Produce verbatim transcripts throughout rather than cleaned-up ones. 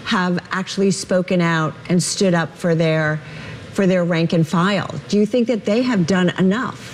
have actually spoken out and stood up for their, for their rank and file. Do you think that they have done enough?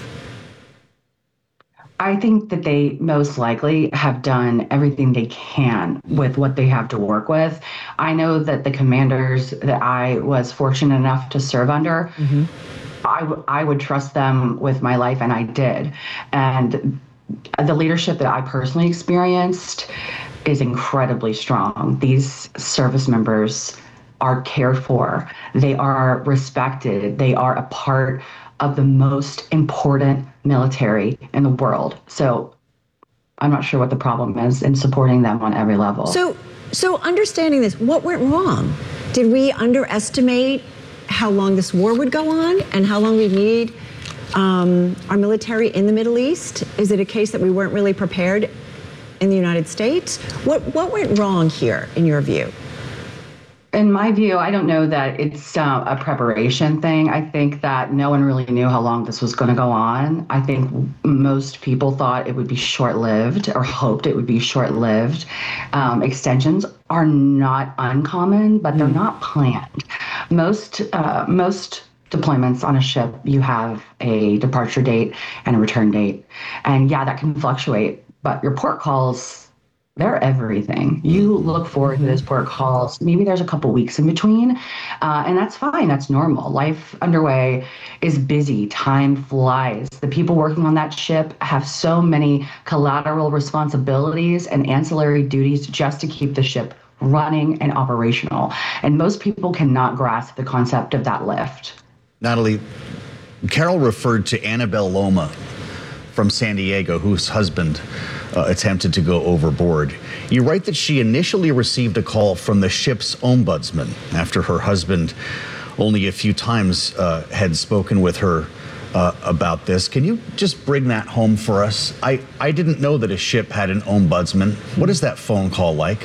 I think that they most likely have done everything they can with what they have to work with. I know that the commanders that I was fortunate enough to serve under, mm-hmm. I, w- I would trust them with my life, and I did. And the leadership that I personally experienced is incredibly strong. These service members are cared for. They are respected. They are a part of the most important military in the world. So I'm not sure what the problem is in supporting them on every level. So, so understanding this, what went wrong? Did we underestimate how long this war would go on and how long we need um, our military in the Middle East? Is it a case that we weren't really prepared in the United States? What, what went wrong here, in your view? In my view, I don't know that it's uh, a preparation thing. I think that no one really knew how long this was going to go on. I think most people thought it would be short-lived or hoped it would be short-lived. Um, extensions are not uncommon, but they're not planned. Most uh, most deployments on a ship, you have a departure date and a return date. And yeah, that can fluctuate, but your port calls, they're everything. You look forward to those port calls. Maybe there's a couple weeks in between, uh, and that's fine. That's normal. Life underway is busy. Time flies. The people working on that ship have so many collateral responsibilities and ancillary duties just to keep the ship running and operational. And most people cannot grasp the concept of that lift. Natalie, Carol referred to Annabelle Loma from San Diego, whose husband uh, attempted to go overboard. You write that she initially received a call from the ship's ombudsman after her husband only a few times uh, had spoken with her uh, about this. Can you just bring that home for us? I, I didn't know that a ship had an ombudsman. What is that phone call like?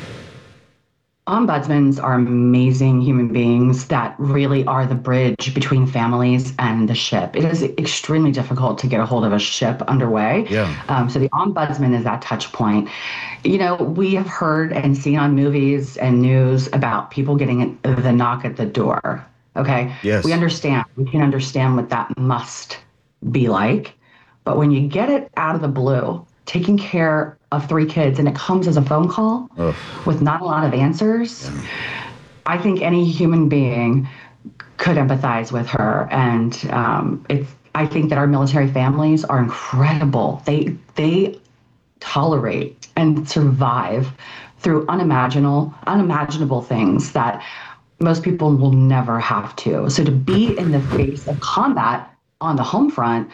Ombudsmen are amazing human beings that really are the bridge between families and the ship. It is extremely difficult to get a hold of a ship underway. Yeah. Um, so the ombudsman is that touch point. You know, we have heard and seen on movies and news about people getting the knock at the door. Okay. Yes. We understand. We can understand what that must be like. But when you get it out of the blue, taking care of three kids, and it comes as a phone call Ugh. with not a lot of answers, yeah. I think any human being could empathize with her. And um, it's, I think that our military families are incredible. They they tolerate and survive through unimaginable, unimaginable things that most people will never have to. So to be in the face of combat on the home front,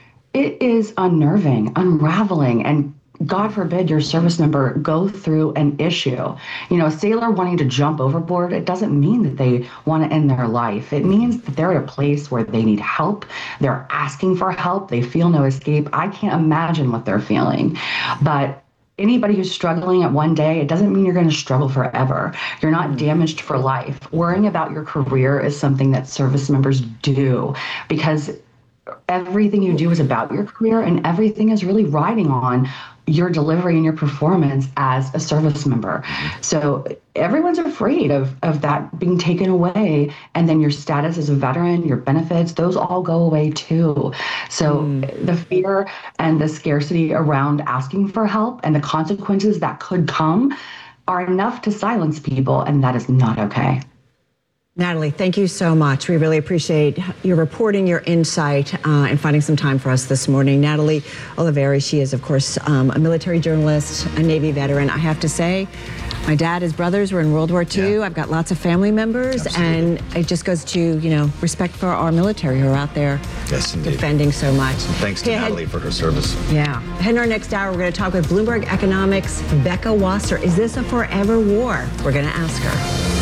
it is unnerving, unraveling, and God forbid your service member go through an issue. You know, a sailor wanting to jump overboard, it doesn't mean that they want to end their life. It means that they're at a place where they need help. They're asking for help. They feel no escape. I can't imagine what they're feeling. But anybody who's struggling at one day, it doesn't mean you're going to struggle forever. You're not damaged for life. Worrying about your career is something that service members do, because everything you do is about your career, and everything is really riding on your delivery and your performance as a service member. So everyone's afraid of, of that being taken away. And then your status as a veteran, your benefits, those all go away too. So mm. the fear and the scarcity around asking for help and the consequences that could come are enough to silence people, and that is not okay. Natalie, thank you so much. We really appreciate your reporting, your insight, uh, and finding some time for us this morning. Natalie Oliveri, she is, of course, um, a military journalist, a Navy veteran. I have to say, my dad, his brothers were in World War Two. Yeah. I've got lots of family members, Absolutely. and it just goes to, you know, respect for our military who are out there yes, defending so much. And thanks to hey, Natalie for her service. Yeah. In our next hour, we're going to talk with Bloomberg Economics' Becca Wasser. Is this a forever war? We're going to ask her.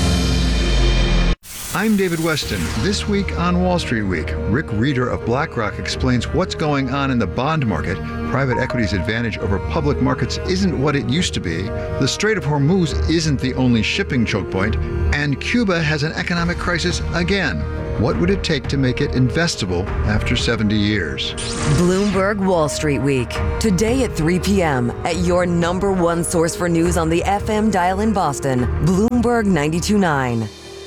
I'm David Weston. This week on Wall Street Week, Rick Reeder of BlackRock explains what's going on in the bond market. Private equity's advantage over public markets isn't what it used to be. The Strait of Hormuz isn't the only shipping choke point. And Cuba has an economic crisis again. What would it take to make it investable after seventy years? Bloomberg Wall Street Week. Today at three p.m. at your number one source for news on the F M dial in Boston, Bloomberg ninety-two point nine.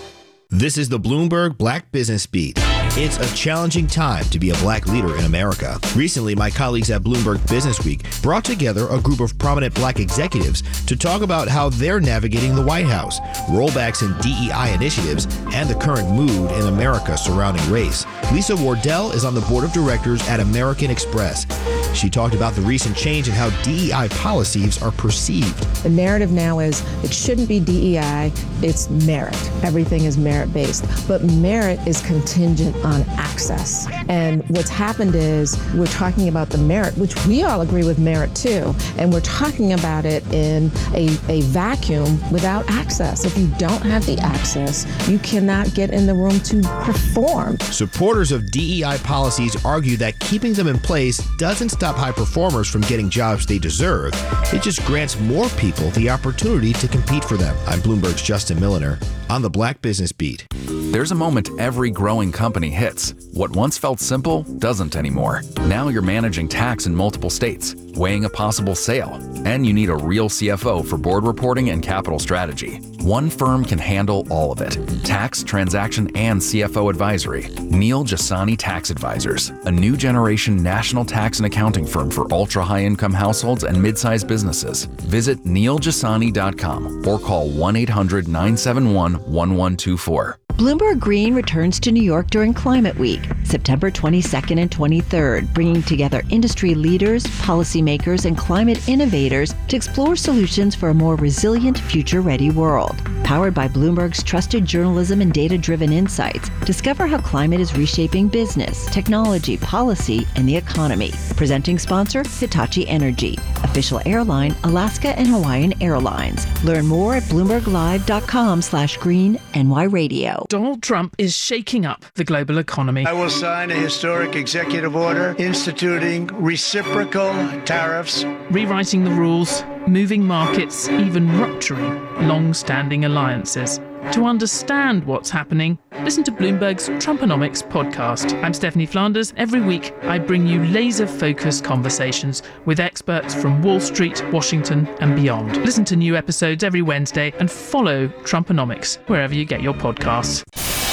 This is the Bloomberg Black Business Beat. It's a challenging time to be a black leader in America. Recently, my colleagues at Bloomberg Business Week brought together a group of prominent black executives to talk about how they're navigating the White House, rollbacks in D E I initiatives, and the current mood in America surrounding race. Lisa Wardell is on the board of directors at American Express. She talked about the recent change in how D E I policies are perceived. The narrative now is it shouldn't be D E I, it's merit. Everything is merit-based, but merit is contingent on access. And what's happened is we're talking about the merit, which we all agree with merit too, and we're talking about it in a, a vacuum without access. If you don't have the access, you cannot get in the room to perform. Supporters of D E I policies argue that keeping them in place doesn't stop high performers from getting jobs they deserve. It just grants more people the opportunity to compete for them. I'm Bloomberg's Justin Milliner on the Black Business Beat. There's a moment every growing company hits. What once felt simple doesn't anymore. Now you're managing tax in multiple states, weighing a possible sale, and you need a real C F O for board reporting and capital strategy. One firm can handle all of it. Tax, transaction, and C F O advisory. Neil Jasani Tax Advisors, a new generation national tax and accounting firm for ultra-high income households and mid-sized businesses. Visit neil jasani dot com or call one eight hundred nine seven one one one two four. Bloomberg Green returns to New York during Climate Week, September twenty-second and twenty-third, bringing together industry leaders, policymakers, and climate innovators to explore solutions for a more resilient, future-ready world. Powered by Bloomberg's trusted journalism and data-driven insights, discover how climate is reshaping business, technology, policy, and the economy. Presenting sponsor, Hitachi Energy. Official airline, Alaska and Hawaiian Airlines. Learn more at bloomberglive.com slash green NY radio. Donald Trump is shaking up the global economy. I will sign a historic executive order instituting reciprocal tariffs, rewriting the rules, moving markets, even rupturing long-standing alliances. To understand what's happening, listen to Bloomberg's Trumponomics podcast. I'm Stephanie Flanders. Every week, I bring you laser-focused conversations with experts from Wall Street, Washington, and beyond. Listen to new episodes every Wednesday and follow Trumponomics wherever you get your podcasts.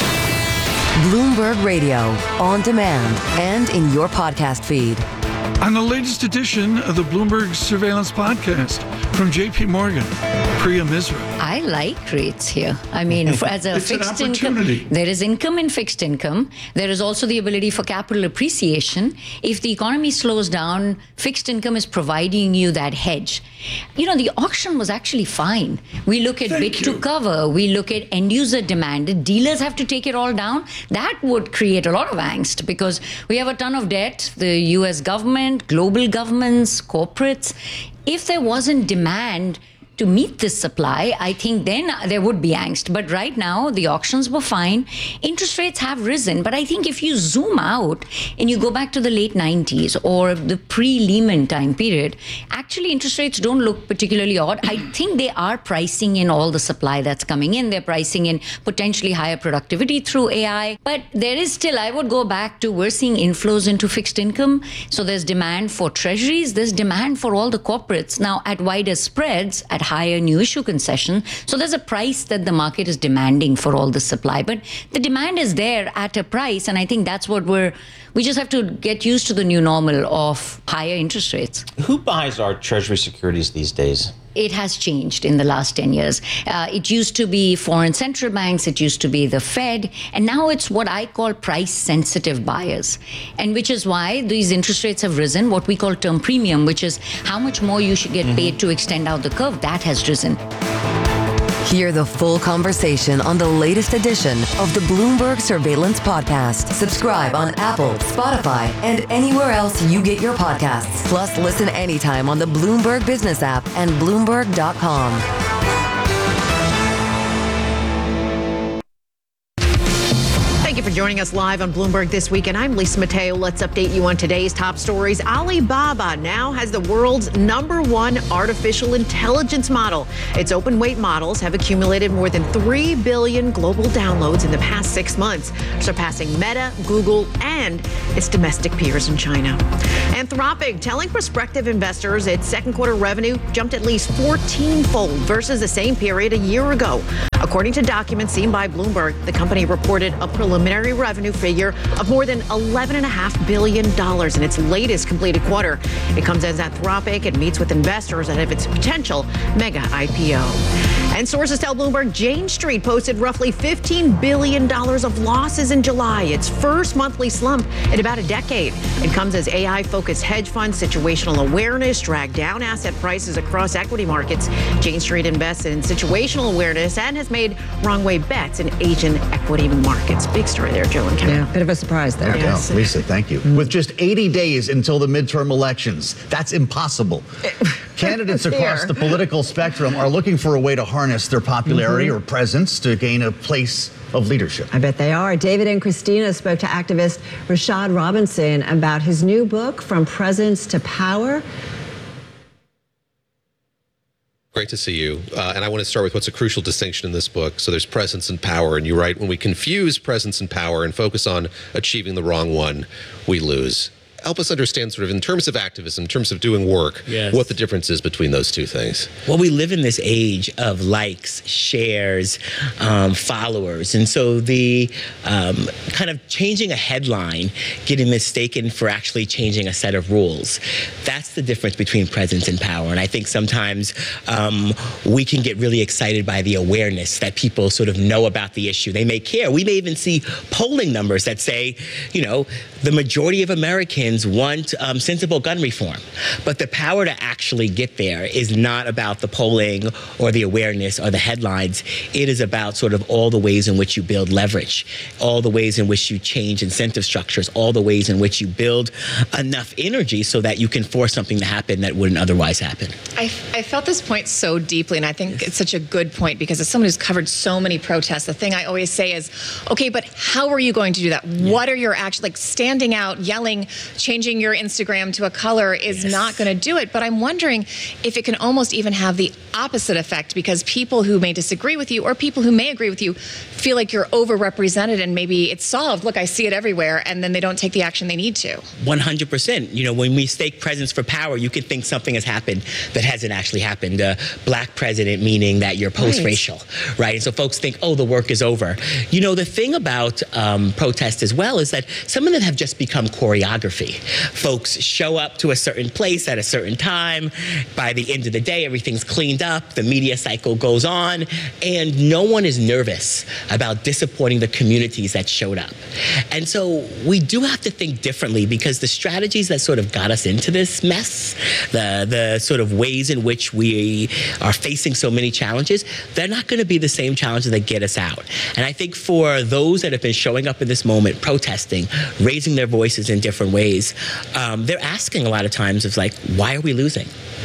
Bloomberg Radio, on demand and in your podcast feed. On the latest edition of the Bloomberg Surveillance Podcast from J P Morgan, Priya Misra. I like rates here. I mean, for, as a it's fixed an opportunity. income, there is income in fixed income. There is also the ability for capital appreciation. If the economy slows down, fixed income is providing you that hedge. You know, the auction was actually fine. We look at Thank bid you. to cover. We look at end user demand. Did dealers have to take it all down? That would create a lot of angst because we have a ton of debt. The U S government, global governments, corporates. If there wasn't demand to meet this supply, I think then there would be angst. But right now, the auctions were fine. Interest rates have risen. But I think if you zoom out and you go back to the late nineties or the pre-Lehman time period, actually interest rates don't look particularly odd. I think they are pricing in all the supply that's coming in. They're pricing in potentially higher productivity through A I. But there is still, I would go back to, we're seeing inflows into fixed income. So there's demand for treasuries. There's demand for all the corporates. Now, at wider spreads, at higher new issue concession. So there's a price that the market is demanding for all the supply. But the demand is there at a price. And I think that's what we're, we just have to get used to the new normal of higher interest rates. Who buys our treasury securities these days? It has changed in the last ten years. Uh, it used to be foreign central banks, it used to be the Fed, and now it's what I call price-sensitive buyers. And which is why these interest rates have risen, what we call term premium, which is how much more you should get mm-hmm. paid to extend out the curve, that has risen. Hear the full conversation on the latest edition of the Bloomberg Surveillance Podcast. Subscribe on Apple, Spotify, and anywhere else you get your podcasts. Plus, listen anytime on the Bloomberg Business app and Bloomberg dot com. Thank you for joining joining us live on Bloomberg This Week, and I'm Lisa Mateo. Let's update you on today's top stories. Alibaba now has the world's number one artificial intelligence model. Its open weight models have accumulated more than three billion global downloads in the past six months, surpassing Meta, Google, and its domestic peers in China. Anthropic telling prospective investors its second quarter revenue jumped at least fourteen-fold versus the same period a year ago. According to documents seen by Bloomberg, the company reported a preliminary revenue figure of more than eleven point five billion dollars in its latest completed quarter. It comes as Anthropic and meets with investors ahead of its potential mega I P O. And sources tell Bloomberg Jane Street posted roughly fifteen billion dollars of losses in July, its first monthly slump in about a decade. It comes as A I-focused hedge funds, situational awareness drag down asset prices across equity markets. Jane Street invests in situational awareness and has made wrong way bets in Asian equity markets. Big story there, Joe and Karen. Yeah, bit of a surprise there. Yeah, Yes. Lisa, thank you. Mm. With just eighty days until the midterm elections, that's impossible. Candidates across the political spectrum are looking for a way to harness their popularity mm-hmm. or presence to gain a place of leadership. I bet they are. David and Christina spoke to activist Rashad Robinson about his new book, From Presence to Power. Great to see you. Uh, and I want to start with what's a crucial distinction in this book. So there's presence and power. And you write, when we confuse presence and power and focus on achieving the wrong one, we lose. Help us understand, sort of, in terms of activism, in terms of doing work, yes. what the difference is between those two things. Well, we live in this age of likes, shares, um, followers. And so the um, kind of changing a headline, getting mistaken for actually changing a set of rules, that's the difference between presence and power. And I think sometimes um, we can get really excited by the awareness that people sort of know about the issue. They may care. We may even see polling numbers that say, you know, the majority of Americans want um, sensible gun reform. But the power to actually get there is not about the polling or the awareness or the headlines. It is about sort of all the ways in which you build leverage, all the ways in which you change incentive structures, all the ways in which you build enough energy so that you can force something to happen that wouldn't otherwise happen. I, I felt this point so deeply, and I think it's such a good point, because as someone who's covered so many protests, the thing I always say is, okay, but how are you going to do that? Yeah. What are your actions? Like standing out, yelling, changing your Instagram to a color is yes. not going to do it. But I'm wondering if it can almost even have the opposite effect, because people who may disagree with you or people who may agree with you feel like you're overrepresented and maybe it's solved. Look, I see it everywhere. And then they don't take the action they need to. one hundred percent. You know, when we mistake presence for power, you could think something has happened that hasn't actually happened. A black president meaning that you're post-racial, right? right? And so folks think, oh, the work is over. You know, the thing about um, protest as well is that some of them have just become choreography. Folks show up to a certain place at a certain time. By the end of the day, everything's cleaned up. The media cycle goes on, and no one is nervous about disappointing the communities that showed up. And so we do have to think differently, because the strategies that sort of got us into this mess, the, the sort of ways in which we are facing so many challenges, they're not going to be the same challenges that get us out. And I think for those that have been showing up in this moment, protesting, raising their voices in different ways, um, they're asking a lot of times of like, why are we losing?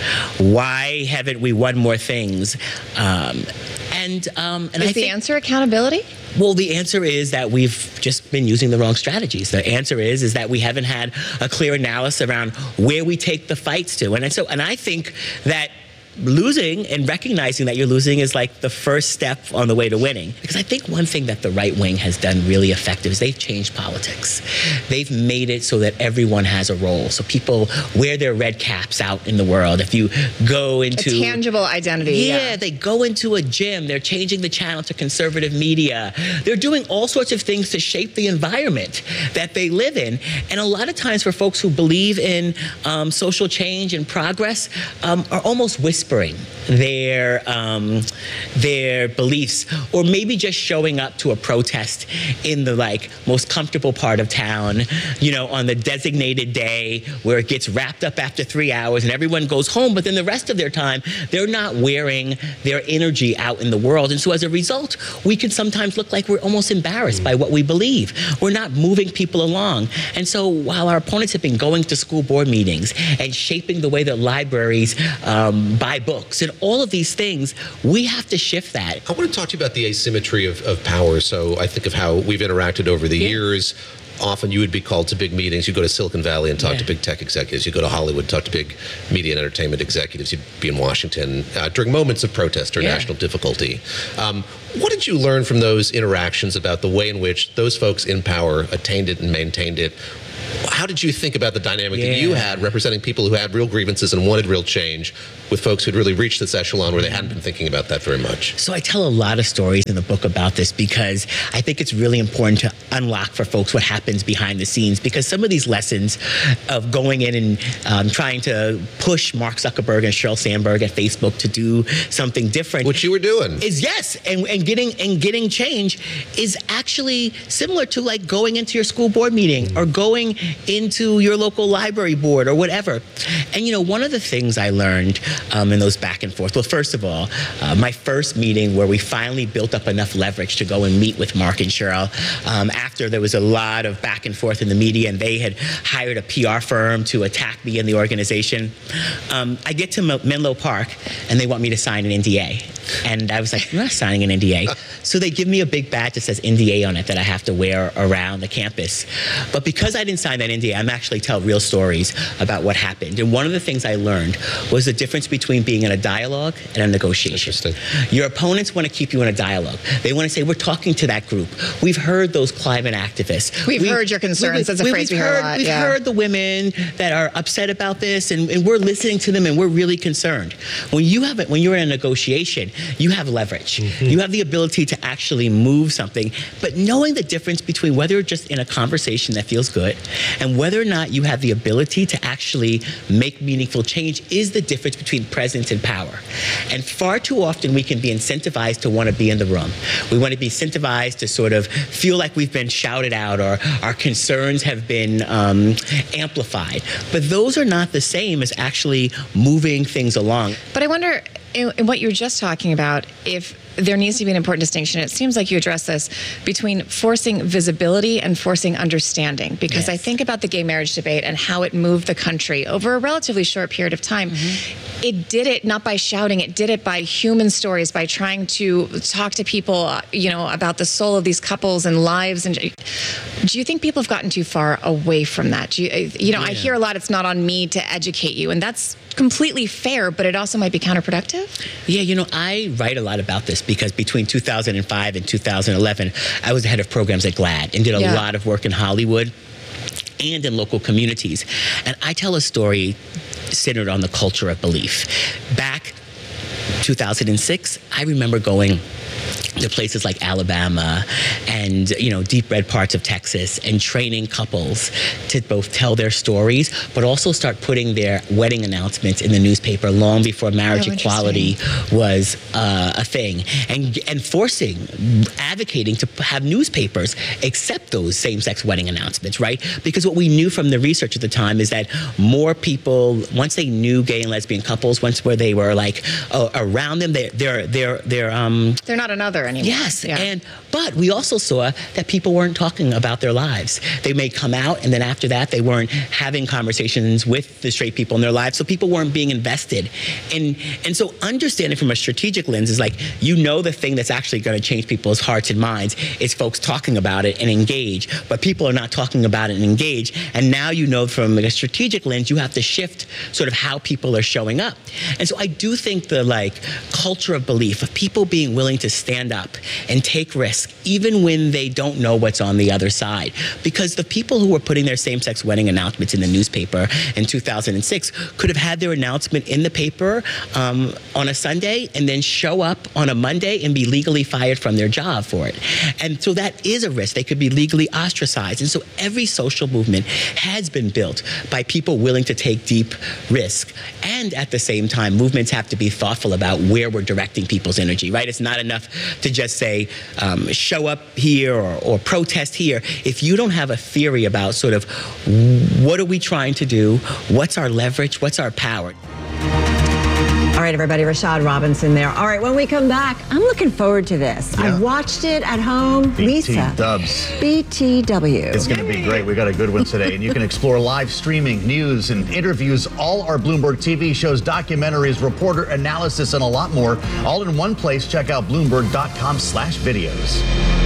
Why haven't we won more things? Um, and um, and is I the think, answer accountability? Well, the answer is that we've just been using the wrong strategies. The answer is is that we haven't had a clear analysis around where we take the fights to. And so, and I think that losing and recognizing that you're losing is like the first step on the way to winning. Because I think one thing that the right wing has done really effective is they've changed politics. They've made it so that everyone has a role. So people wear their red caps out in the world. If you go into a tangible identity. Yeah, yeah, they go into a gym. They're changing the channel to conservative media. They're doing all sorts of things to shape the environment that they live in. And a lot of times for folks who believe in um, social change and progress um, are almost whispering their um, their beliefs, or maybe just showing up to a protest in the like most comfortable part of town, you know, on the designated day where it gets wrapped up after three hours and everyone goes home. But then the rest of their time, they're not wearing their energy out in the world. And so as a result, we can sometimes look like we're almost embarrassed by what we believe. We're not moving people along. And so while our opponents have been going to school board meetings and shaping the way that libraries um, buy buy books, and all of these things. We have to shift that. I want to talk to you about the asymmetry of, of power. So I think of how we've interacted over the yeah. years. Often you would be called to big meetings. You go to Silicon Valley and talk yeah. to big tech executives. You go to Hollywood, talk to big media and entertainment executives. You'd be in Washington uh, during moments of protest or yeah. national difficulty. Um, what did you learn from those interactions about the way in which those folks in power attained it and maintained it? How did you think about the dynamic yeah. that you had representing people who had real grievances and wanted real change with folks who'd really reached this echelon where they hadn't been thinking about that very much? So I tell a lot of stories in the book about this because I think it's really important to unlock for folks what happens behind the scenes, because some of these lessons of going in and um, trying to push Mark Zuckerberg and Sheryl Sandberg at Facebook to do something different, which you were doing, is yes, and, and getting and getting change is actually similar to like going into your school board meeting mm-hmm. or going into your local library board or whatever. And you know, one of the things I learned um, in those back and forth, well, first of all, uh, my first meeting where we finally built up enough leverage to go and meet with Mark and Sheryl, um, after there was a lot of back and forth in the media and they had hired a P R firm to attack me in the organization, um, I get to Menlo Park and they want me to sign an N D A. And I was like, I'm not signing an N D A. So they give me a big badge that says N D A on it that I have to wear around the campus. But because I didn't sign that N D A, I'm actually tell real stories about what happened. And one of the things I learned was the difference between being in a dialogue and a negotiation. Your opponents want to keep you in a dialogue. They want to say, we're talking to that group. We've heard those climate activists. We've, we've heard your concerns. We've, That's a phrase we hear heard, a lot. We've yeah. heard the women that are upset about this, and, and we're listening to them, and we're really concerned. When you have it, when you're in a negotiation, you have leverage. Mm-hmm. You have the ability to actually move something, but knowing the difference between whether you're just in a conversation that feels good and whether or not you have the ability to actually make meaningful change is the difference between presence and power. And far too often we can be incentivized to want to be in the room. We want to be incentivized to sort of feel like we've been shouted out or our concerns have been um, amplified. But those are not the same as actually moving things along. But I wonder, in, in what you were just talking about, if there needs to be an important distinction. It seems like you address this between forcing visibility and forcing understanding, because yes. I think about the gay marriage debate and how it moved the country over a relatively short period of time. Mm-hmm. It did it not by shouting, it did it by human stories, by trying to talk to people, you know, about the soul of these couples and lives. And do you think people have gotten too far away from that? Do you, you know, yeah. I hear a lot, it's not on me to educate you, and that's completely fair, but it also might be counterproductive. Yeah, you know, I write a lot about this because between two thousand five and two thousand eleven, I was the head of programs at GLAAD and did a yeah. lot of work in Hollywood and in local communities. And I tell a story centered on the culture of belief. Back two thousand six, I remember going to places like Alabama and, you know, deep red parts of Texas and training couples to both tell their stories, but also start putting their wedding announcements in the newspaper long before marriage oh, equality was uh, a thing. And, and forcing, advocating to have newspapers accept those same-sex wedding announcements, right? Because what we knew from the research at the time is that more people, once they knew gay and lesbian couples, once where they were like uh, around them, they're, they're, they're, they're, um, they're not another anymore. Yes, yeah. and but we also saw that people weren't talking about their lives. They may come out, and then after that, they weren't having conversations with the straight people in their lives, so people weren't being invested. And and so understanding from a strategic lens is like, you know, the thing that's actually going to change people's hearts and minds is folks talking about it and engage, but people are not talking about it and engage, and now you know from a strategic lens, you have to shift sort of how people are showing up. And so I do think the like culture of belief, of people being willing to stand up and take risk, even when they don't know what's on the other side. Because the people who were putting their same-sex wedding announcements in the newspaper in two thousand six could have had their announcement in the paper um, on a Sunday and then show up on a Monday and be legally fired from their job for it. And so that is a risk. They could be legally ostracized. And so every social movement has been built by people willing to take deep risk. And at the same time, movements have to be thoughtful about where we're directing people's energy, right? It's not enough to just say, um, show up here or, or protest here. If you don't have a theory about sort of what are we trying to do, what's our leverage, what's our power? All right, everybody, Rashad Robinson there. All right, when we come back, I'm looking forward to this. Yeah. I watched it at home. B T Lisa. Dubs. B T W. It's going to be great. We got a good one today. And you can explore live streaming, news, and interviews, all our Bloomberg T V shows, documentaries, reporter analysis, and a lot more. All in one place. Check out Bloomberg.com slash videos.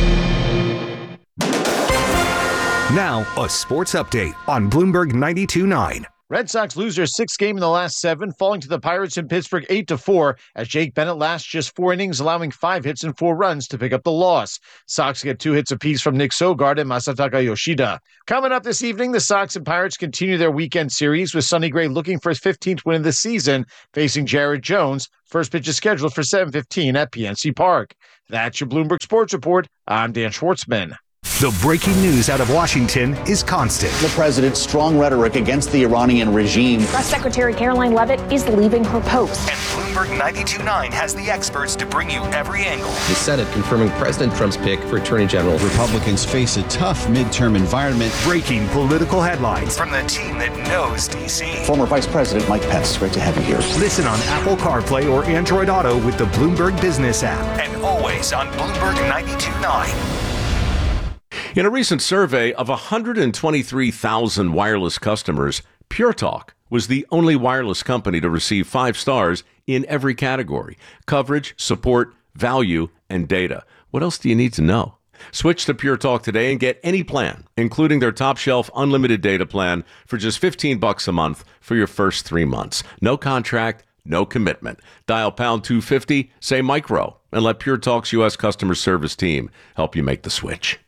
Now, a sports update on Bloomberg ninety-two point nine. Red Sox lose their sixth game in the last seven, falling to the Pirates in Pittsburgh eight to four, as Jake Bennett lasts just four innings, allowing five hits and four runs to pick up the loss. Sox get two hits apiece from Nick Sogard and Masataka Yoshida. Coming up this evening, the Sox and Pirates continue their weekend series, with Sonny Gray looking for his fifteenth win of the season, facing Jared Jones. First pitch is scheduled for seven fifteen at P N C Park. That's your Bloomberg Sports Report. I'm Dan Schwartzman. The breaking news out of Washington is constant. The president's strong rhetoric against the Iranian regime. Press Secretary Caroline Leavitt is leaving her post. And Bloomberg ninety-two point nine has the experts to bring you every angle. The Senate confirming President Trump's pick for Attorney General. Republicans face a tough midterm environment. Breaking political headlines from the team that knows D C. Former Vice President Mike Pence, great to have you here. Listen on Apple CarPlay or Android Auto with the Bloomberg Business app. And always on Bloomberg ninety-two point nine. In a recent survey of one hundred twenty-three thousand wireless customers, Pure Talk was the only wireless company to receive five stars in every category: coverage, support, value, and data. What else do you need to know? Switch to Pure Talk today and get any plan, including their top shelf unlimited data plan, for just fifteen bucks a month for your first three months. No contract, no commitment. Dial pound two fifty, say micro, and let Pure Talk's U S customer service team help you make the switch.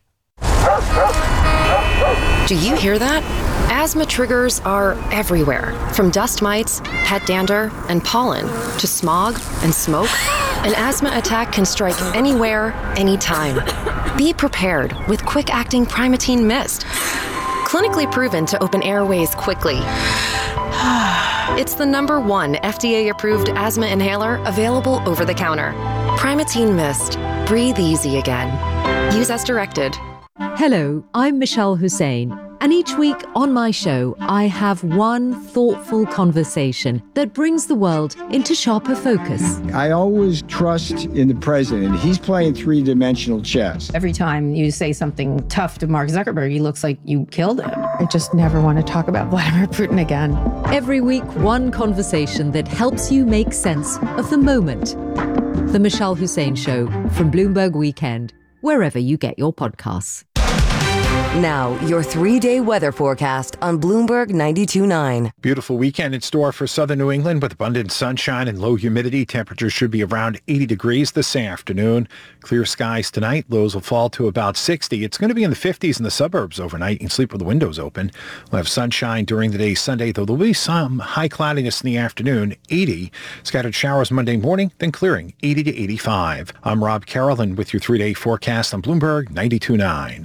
Do you hear that? Asthma triggers are everywhere, from dust mites, pet dander, and pollen, to smog and smoke. An asthma attack can strike anywhere, anytime. Be prepared with quick-acting Primatene Mist. Clinically proven to open airways quickly. It's the number one F D A-approved asthma inhaler available over the counter. Primatene Mist. Breathe easy again. Use as directed. Hello, I'm Michelle Hussein, and each week on my show, I have one thoughtful conversation that brings the world into sharper focus. I always trust in the president. He's playing three-dimensional chess. Every time you say something tough to Mark Zuckerberg, he looks like you killed him. I just never want to talk about Vladimir Putin again. Every week, one conversation that helps you make sense of the moment. The Michelle Hussein Show from Bloomberg Weekend, wherever you get your podcasts. Now, your three-day weather forecast on Bloomberg ninety-two point nine. Beautiful weekend in store for southern New England with abundant sunshine and low humidity. Temperatures should be around eighty degrees this afternoon. Clear skies tonight. Lows will fall to about sixty. It's going to be in the fifties in the suburbs overnight. You can sleep with the windows open. We'll have sunshine during the day Sunday, though there'll be some high cloudiness in the afternoon. eighty. Scattered showers Monday morning, then clearing eighty to eighty-five. I'm Rob Carroll, with your three-day forecast on Bloomberg ninety-two point nine.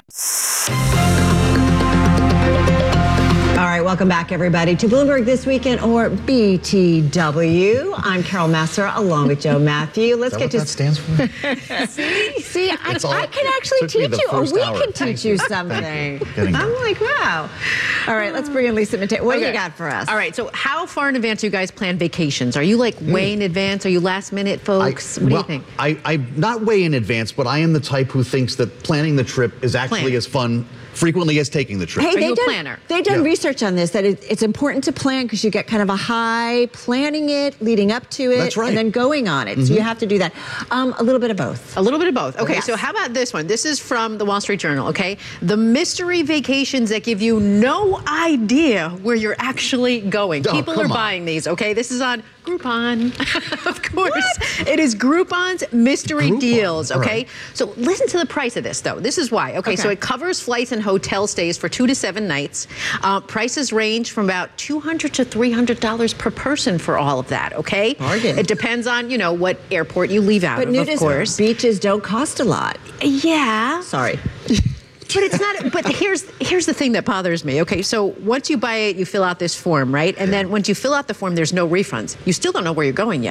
All right, welcome back, everybody, to Bloomberg This Weekend, or B T W. I'm Carol Massar, along with Joe Matthew. Let's Is get that to what that stands for. see, see, I, all- I can actually took me teach the you, or first we hour. can Thank teach you. you Thank something. you. Getting I'm there. like, wow. All right, let's bring in Lisa Mateo. What do you Okay. got for us? All right, so how far in advance do you guys plan vacations? Are you like way in advance? Are you last minute, folks? what do well, you think? I, I'm not way in advance, but I am the type who thinks that planning the trip is actually Plan. as fun frequently as taking the trip. Hey, Are they you a done, planner? They've done Yeah. research on this, that it, it's important to plan because you get kind of a high planning it, leading up to it, That's right. and then going on it. So you have to do that. Um, a little bit of both. A little bit of both. Okay, Yes. so how about this one? This is from the Wall Street Journal, okay? The mystery vacations that give you no idea where you're actually going. Oh, People are come on. buying these, okay? This is on Groupon, of course. It is Groupon's mystery Groupon, deals, okay? right. So listen to the price of this, though. This is why. Okay, Okay. so it covers flights and hotel stays for two to seven nights. Uh, prices range from about two hundred to three hundred dollars per person for all of that, okay? Bargain. It depends on, you know, what airport you leave out But of, of nudist course. beaches don't cost a lot. Yeah. Sorry. But it's not, but here's here's the thing that bothers me. Okay, so once you buy it, you fill out this form, right? And then once you fill out the form, there's no refunds. You still don't know where you're going yet.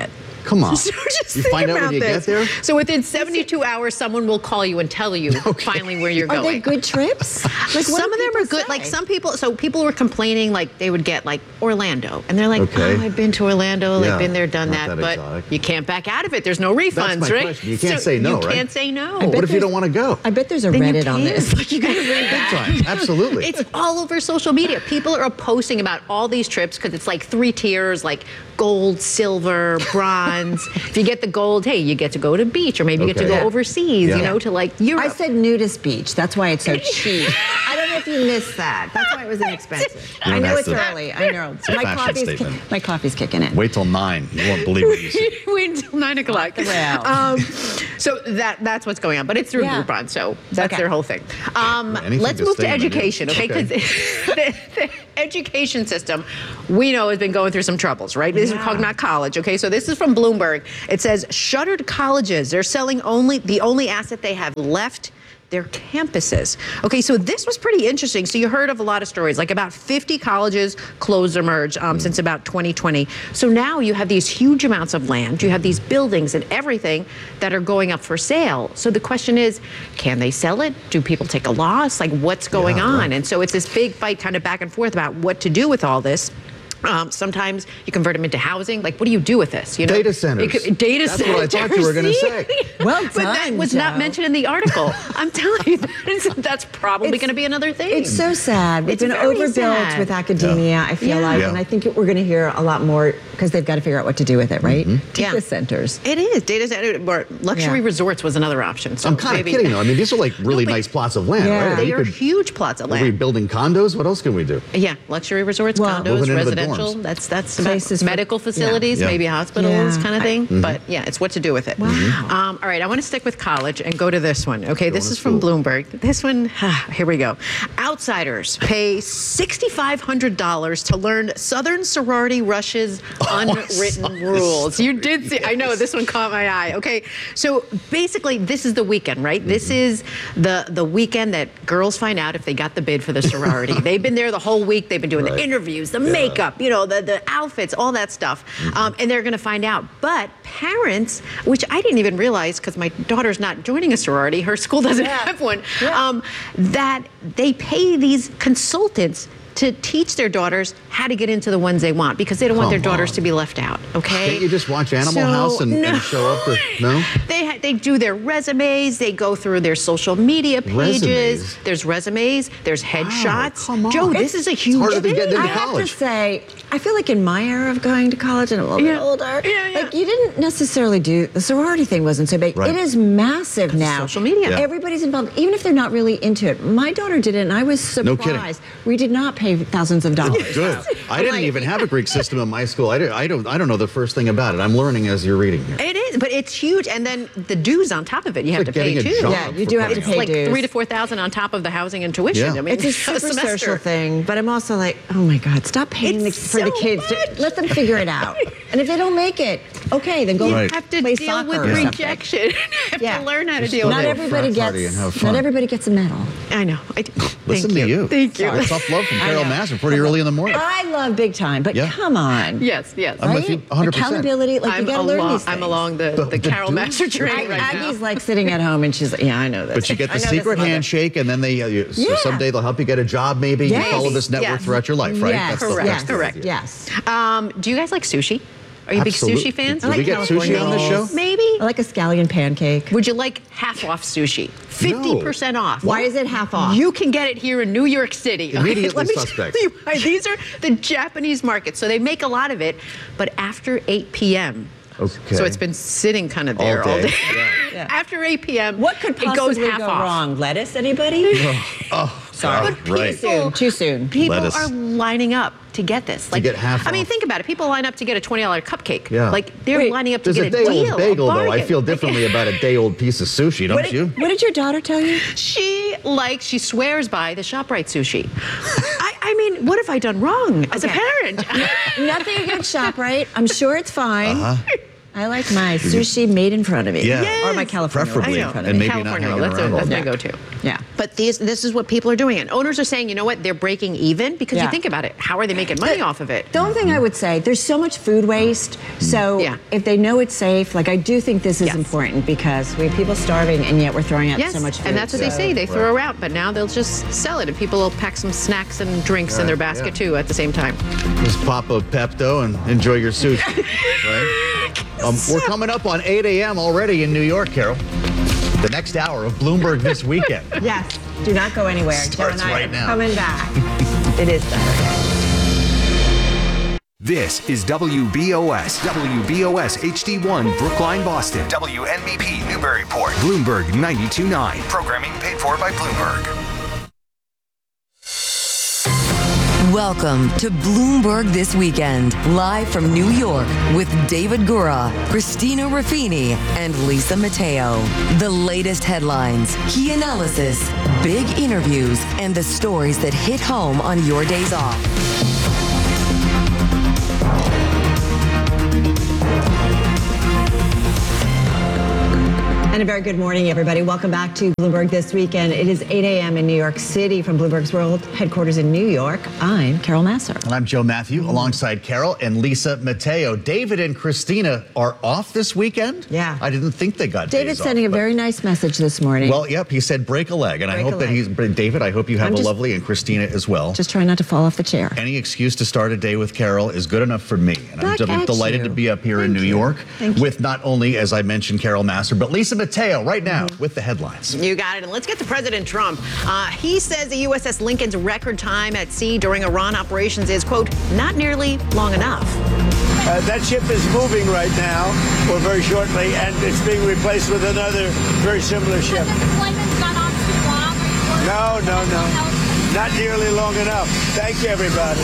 Come on. So just You think find out about when you this. get there? So within seventy-two hours, someone will call you and tell you finally where you're Are going. they good trips? Like, what some do of them are people good. Like say? some people, so people were complaining like they would get like Orlando, and they're like, Okay. "Oh, I've been to Orlando, Yeah, like been there, done not that," that but exotic. you can't back out of it. There's no refunds, my right? question. You can't So say no, You right? can't say no. bet What if you there's- don't want to go? I bet there's a Then you Reddit on can't. this. Like you gotta read Big that. time. Absolutely. It's all over social media. People are posting about all these trips because it's like three tiers, like gold, silver, bronze. If you get the gold, hey, you get to go to beach, or maybe you get to Okay. go Yeah. overseas, Yeah. you know, to like Europe. I said nudist beach. That's why it's so cheap. I don't know if you missed that. That's why it was inexpensive. I know it's That's a- early. I know. a My fashion coffee's, statement. my coffee's kicking in. Wait till nine. You won't believe what you see. Wait until nine o'clock. rail. Um, so that that's what's going on, but it's through Yeah. Groupon, so that's Okay. their whole thing. Um, Anything let's to move to stay on the news. education, okay? Okay. Because the, the education system we know has been going through some troubles, right? This is called not college, okay? So this is from Bloomberg. It says shuttered colleges. They're selling only the only asset they have left. Their campuses. Okay, so this was pretty interesting. So you heard of a lot of stories, like about fifty colleges closed or merged um, since about twenty twenty. So now you have these huge amounts of land, you have these buildings and everything that are going up for sale. So the question is, can they sell it? Do people take a loss? Like what's going Yeah, on? right. And so it's this big fight kind of back and forth about what to do with all this. Um, sometimes you convert them into housing. Like, what do you do with this? You know, Data centers. It could- data That's centers. what I thought you were gonna See? say. Well but that done, was not Joe. mentioned in the article. I'm telling you, that is, that's probably It's- going to be another thing. It's so sad. We've It's been very overbuilt sad. with academia, I feel Yeah. like, Yeah. and I think we're going to hear a lot more because they've got to figure out what to do with it, right? Mm-hmm. Data Yeah. centers. It is data center. Or luxury Yeah. resorts was another option. So I'm kind of maybe- kidding though. I mean, these are like really but- nice plots of land, Yeah. right? They You are could- huge plots of Are we land. building condos? What else can we do? Yeah, luxury resorts, Well, condos, Moving into the residential. dorms. That's that's Places for- medical facilities, Yeah. maybe hospitals, Yeah. kind of I- thing. But yeah, it's what to do with it. Wow. Um, all right, I want to stick with college and go to this one. Okay, this to is from school. Bloomberg. This one, here we go. Outsiders pay sixty-five hundred dollars to learn Southern sorority rush's unwritten rules. You did see. I know this one caught my eye. Okay, so basically, this is the weekend, right? This is the the weekend that girls find out if they got the bid for the sorority. They've been there the whole week. They've been doing the Right. interviews, the makeup, you know, the the outfits, all that stuff, um, and they're going to find out. But parents, which I didn't even realize because my daughter's not joining a sorority, her school doesn't have one, um, that they pay these consultants to teach their daughters how to get into the ones they want because they don't want their Come daughters on. to be left out. Okay. Can't you just watch Animal So, House and, no. and show up? To, no. They ha- they do their resumes. They go through their social media pages. Resumes? There's resumes. There's headshots. come on. Joe, It's- this is a huge harder than thing. getting into I have college. to say, I feel like in my era of going to college and I'm a little Yeah. bit older, Yeah, yeah. like you didn't necessarily do, the sorority thing wasn't so big. Right. It is massive now. social media. Yeah. Everybody's involved, even if they're not really into it. My daughter did it and I was No surprised. kidding. We did not pay thousands of dollars. Good. I didn't Like- even have a Greek system in my school. I don't, I don't. I don't know the first thing about it. I'm learning as you're reading here. It is, but it's huge, and then the dues on top of it you have like to pay getting a too. job, Yeah, you for do have to crying pay out Like dues. three to four thousand on top of the housing and tuition. Yeah. I mean, It's a super semester. social thing, but I'm also like, oh my God, stop paying the, It's for the so kids. To, much. let them figure it out. And if they don't make it, okay, then go You Right. have to play deal soccer with or something. rejection. You have Yeah. to learn how to Just deal go with Not it. everybody frat party gets. and have fun. Not everybody gets a medal. I know. I, Listen thank to you. Thank you. Sorry, tough love from I Carol know. Massey pretty early in the morning. I love big time, but Yeah. come on. Yes, yes. I'm with you one hundred percent. Accountability, like I'm you got to learn along, these things. I'm along the, The- the, the Carol dues? Master training right now. Aggie's like sitting at home and she's like, yeah, I know this. But you get I the know this secret mother. handshake, and then they uh, you, so Yeah. someday they'll help you get a job. Maybe Yes. you follow this network Yes. throughout your life, right? Yes, the- correct, that's the correct. idea. Yes. Um, do you guys like sushi? Are you Absolutely. big sushi fans? Do we get California sushi on this show? rolls. Maybe. I like a scallion pancake. Would you like half off sushi? fifty percent off. Why is it half off? You can get it here in New York City. Okay, Immediately let me suspect. tell you why. These are the Japanese markets. So they make a lot of it, but after eight p.m. Okay. So it's been sitting kind of there all All day. day. Yeah. After eight p.m. What could it goes possibly half go off. wrong? Lettuce, anybody? Oh, Sorry. God, right. Too soon. Too soon. People Lettuce. are lining up to get this. Like, get half I mean, off. think about it. People line up to get a twenty dollar cupcake. Yeah. Like they're Wait, lining up to There's get a a, day deal, old bagel, a though. I bargain. feel differently about a day old piece of sushi, don't What did, you? what did your daughter tell you? She likes, she swears by the ShopRite sushi. I, I mean, what have I done wrong as a Okay. parent? Nothing against ShopRite. I'm sure it's fine. Uh-huh. I like my sushi made in front of me. Yeah. Yes. Or my California Preferably. roll in front of And me. maybe not California, hanging that's, a, around that's all my day. go-to. Yeah. But these, this is what people are doing. And owners are saying, you know what, they're breaking even because Yeah. you think about it. How are they making money off of it? The only thing I would say, there's so much food waste. So Yeah. if they know it's safe, like I do think this is Yes. important because we have people starving and yet we're throwing out Yes, so much food. and that's what they So- say. They throw out, but now they'll just sell it, and people will pack some snacks and drinks in their Right, basket yeah. too at the same time. Just pop a Pepto and enjoy your sushi. Right? Um, we're coming up on eight a.m. already in New York, Carol. The next hour of Bloomberg This Weekend. Yes, do not go anywhere. Starts Joe and I right are now. coming back. It is done. This is W B O S, W B O S H D one, Brookline, Boston. W N B P Newburyport, Bloomberg ninety-two point nine. Programming paid for by Bloomberg. Welcome to Bloomberg This Weekend, live from New York with David Gura, Christina Raffini, and Lisa Mateo. The latest headlines, key analysis, big interviews, and the stories that hit home on your days off. And a very good morning, everybody. Welcome back to Bloomberg This Weekend. It is eight a.m. in New York City from Bloomberg's World Headquarters in New York. I'm Carol Massar. And I'm Joe Matthew, alongside Carol and Lisa Mateo. David and Christina are off this weekend? Yeah. I didn't think they got David's days sending off, a very nice message this morning. Well, yep, he said break a leg. And Break I a hope that leg. he's, David, I hope you have I'm a just- lovely, and Christina as well. Just trying not to fall off the chair. Any excuse to start a day with Carol is good enough for me. And Back I'm at delighted you. to be up here in Thank New you. York Thank you. with not only, as I mentioned, Carol Massar, but Lisa Mateo right now Mm-hmm. with the headlines. You got it. And let's get to President Trump. Uh, he says the U S S Lincoln's record time at sea during Iran operations is, quote, not nearly long enough. Uh, that ship is moving right now, or very shortly, and it's being replaced with another very similar ship. No, no, no. Not nearly long enough. Thank you, everybody.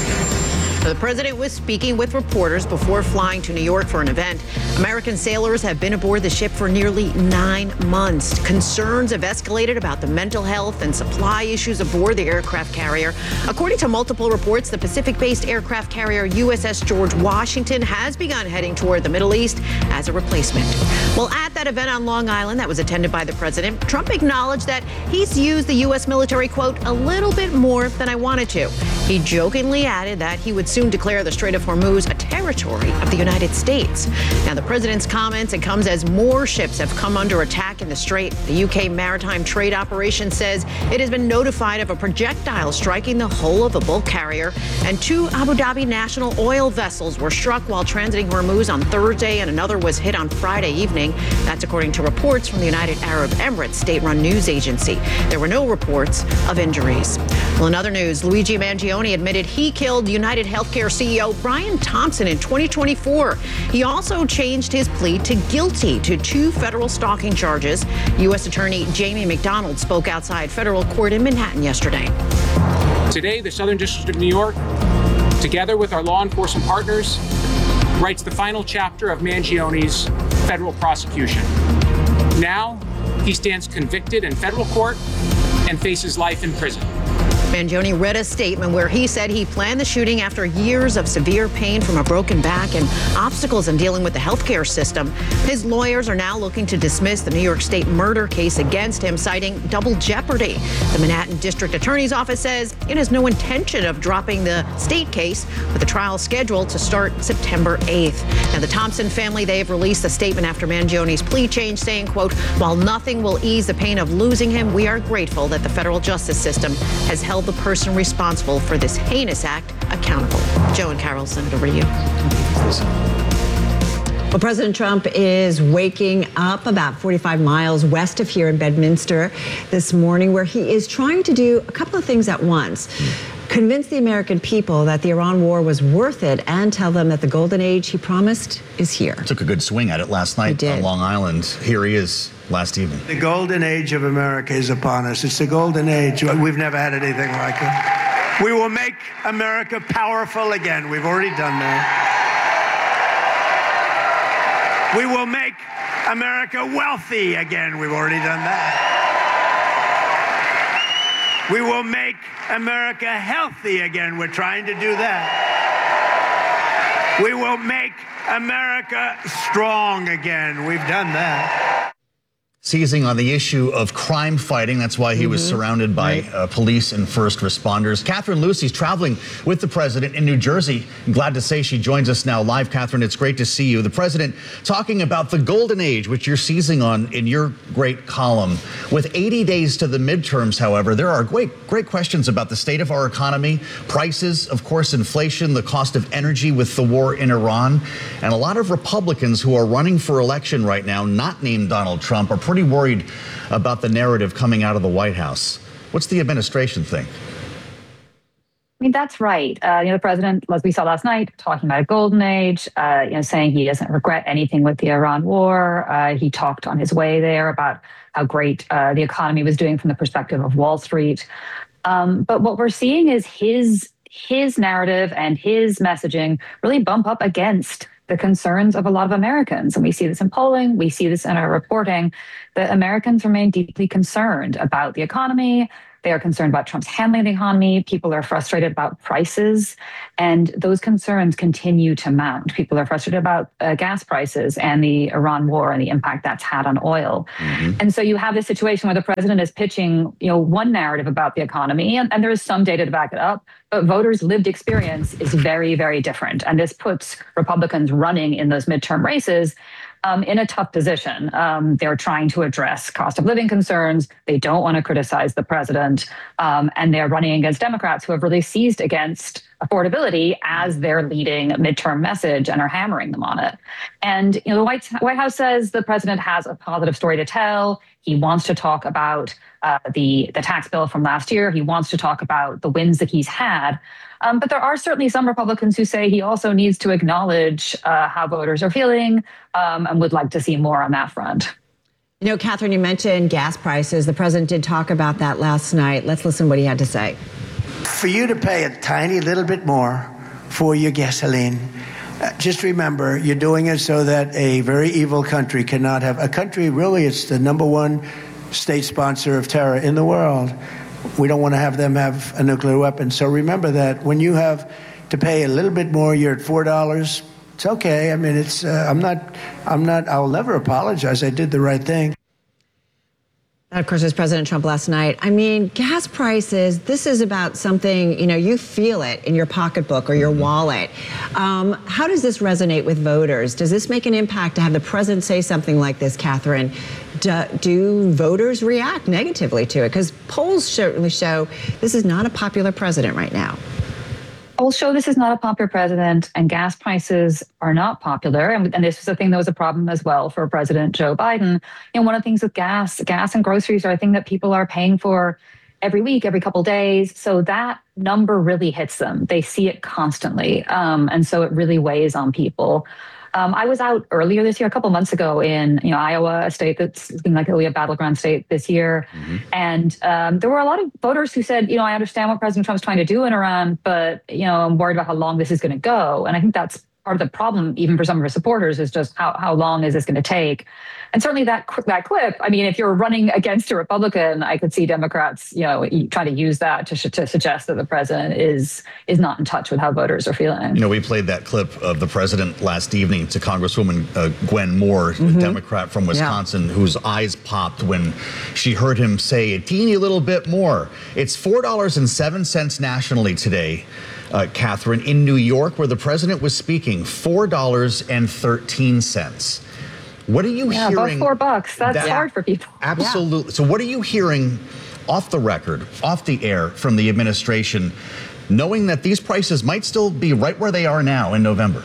The president was speaking with reporters before flying to New York for an event. American sailors have been aboard the ship for nearly nine months. Concerns have escalated about the mental health and supply issues aboard the aircraft carrier. According to multiple reports, the Pacific-based aircraft carrier U S S George Washington has begun heading toward the Middle East as a replacement. Well, at that event on Long Island that was attended by the president, Trump acknowledged that he's used the U S military, quote, a little bit more than I wanted to. He jokingly added that he would soon declare the Strait of Hormuz a territory of the United States. Now, the president's comments, it comes as more ships have come under attack in the strait. The U K Maritime Trade Operation says it has been notified of a projectile striking the hull of a bulk carrier, and two Abu Dhabi national oil vessels were struck while transiting Hormuz on Thursday, and another was hit on Friday evening. That's according to reports from the United Arab Emirates state-run news agency. There were no reports of injuries. Well, in other news, Luigi Mangione admitted he killed United Healthcare C E O Brian Thompson in twenty twenty-four. He also changed his plea to guilty to two federal stalking charges. U S Attorney Jamie McDonald spoke outside federal court in Manhattan yesterday. Today, the Southern District of New York, together with our law enforcement partners, writes the final chapter of Mangione's federal prosecution. Now, he stands convicted in federal court and faces life in prison. Mangione read a statement where he said he planned the shooting after years of severe pain from a broken back and obstacles in dealing with the healthcare system. His lawyers are now looking to dismiss the New York State murder case against him, citing double jeopardy. The Manhattan District Attorney's Office says it has no intention of dropping the state case, with the trial scheduled to start September eighth. Now, the Thompson family, they have released a statement after Mangione's plea change saying, quote, while nothing will ease the pain of losing him, we are grateful that the federal justice system has held the person responsible for this heinous act accountable. Joe and Carol, send it over to you. Well, President Trump is waking up about forty-five miles west of here in Bedminster this morning, where he is trying to do a couple of things at once. Convince the American people that the Iran war was worth it and tell them that the golden age he promised is here. Took a good swing at it last night on Long Island. Here he is last evening. The golden age of America is upon us. It's the golden age. We've never had anything like it. We will make America powerful again. We've already done that. We will make America wealthy again. We've already done that. We will make America healthy again. We're trying to do that. We will make America strong again. We've done that. Seizing on the issue of crime fighting. That's why he mm-hmm. was surrounded by right. uh, police and first responders. Catherine Lucey's traveling with the president in New Jersey. I'm glad to say she joins us now live. Catherine, it's great to see you. The president talking about the golden age, which you're seizing on in your great column. With eighty days to the midterms, however, there are great, great questions about the state of our economy, prices, of course, inflation, the cost of energy with the war in Iran. And a lot of Republicans who are running for election right now, not named Donald Trump, are pretty worried about the narrative coming out of the White House. What's the administration think? I mean, that's right. Uh, you know, the president, as we saw last night, talking about a golden age, uh, you know, saying he doesn't regret anything with the Iran war. Uh, he talked on his way there about how great uh, the economy was doing from the perspective of Wall Street. Um, but what we're seeing is his his narrative and his messaging really bump up against the concerns of a lot of Americans. And we see this in polling, we see this in our reporting, that Americans remain deeply concerned about the economy. They are concerned about Trump's handling of the economy. People are frustrated about prices, and those concerns continue to mount. People are frustrated about uh, gas prices and the Iran war and the impact that's had on oil. Mm-hmm. And so you have this situation where the president is pitching, you know, one narrative about the economy, and, and there is some data to back it up, but voters' lived experience is very, very different. And this puts Republicans running in those midterm races Um, in a tough position. Um, they're trying to address cost of living concerns. They don't want to criticize the president. Um, and they're running against Democrats who have really seized against affordability as their leading midterm message and are hammering them on it. And you know, the White, White House says the president has a positive story to tell. He wants to talk about uh, the, the tax bill from last year. He wants to talk about the wins that he's had. Um, but there are certainly some Republicans who say he also needs to acknowledge uh, how voters are feeling um, and would like to see more on that front. You know, Catherine, you mentioned gas prices. The president did talk about that last night. Let's listen to what he had to say. For you to pay a tiny little bit more for your gasoline, uh, just remember, you're doing it so that a very evil country cannot have a country. Really, it's the number one state sponsor of terror in the world. We don't want to have them have a nuclear weapon. So remember that when you have to pay a little bit more, you're at four dollars. It's okay. I mean, it's. Uh, I'm not. I'm not. I'll never apologize. I did the right thing. And of course, there's President Trump last night. I mean, gas prices. This is about something. You know, you feel it in your pocketbook or your wallet. Um, how does this resonate with voters? Does this make an impact to have the president say something like this, Catherine? Do, do voters react negatively to it? Because polls certainly show this is not a popular president right now. Polls show this is not a popular president, and gas prices are not popular. And, and this was a thing that was a problem as well for President Joe Biden. You know, one of the things with gas, gas and groceries are a thing that people are paying for every week, every couple days. So that number really hits them. They see it constantly. Um, and so it really weighs on people. Um, I was out earlier this year, a couple months ago, in you know Iowa, a state that's looking like it'll be a battleground state this year, mm-hmm. and um, there were a lot of voters who said, you know, I understand what President Trump's trying to do in Iran, but you know, I'm worried about how long this is going to go. And I think that's part of the problem, even for some of our supporters, is just how how long is this going to take? And certainly that that clip. I mean, if you're running against a Republican, I could see Democrats, you know, trying to use that to to suggest that the president is is not in touch with how voters are feeling. You know, we played that clip of the president last evening to Congresswoman uh, Gwen Moore, mm-hmm. a Democrat from Wisconsin, yeah. whose eyes popped when she heard him say a teeny little bit more. It's four dollars and seven cents nationally today. Uh, Catherine, in New York, where the president was speaking, four dollars and thirteen cents. What are you yeah, about hearing? four bucks. That's that, hard for people. Absolutely. Yeah. So what are you hearing off the record, off the air from the administration, knowing that these prices might still be right where they are now in November?